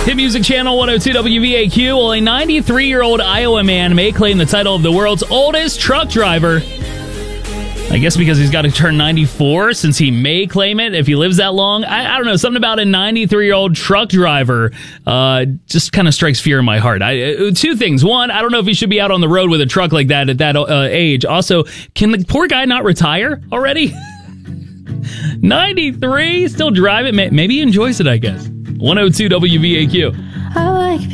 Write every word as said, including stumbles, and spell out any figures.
Hit Music Channel one oh two W V A Q. Well, a ninety-three-year-old Iowa man may claim the title of the world's oldest truck driver. I guess because he's got to turn ninety-four, since he may claim it if he lives that long. I, I don't know. Something about a ninety-three-year-old truck driver uh, just kind of strikes fear in my heart. I, uh, two things. One, I don't know if he should be out on the road with a truck like that at that uh, age. Also, can the poor guy not retire already? ninety-three, still driving. Maybe he enjoys it, I guess. one oh two W V A Q. I like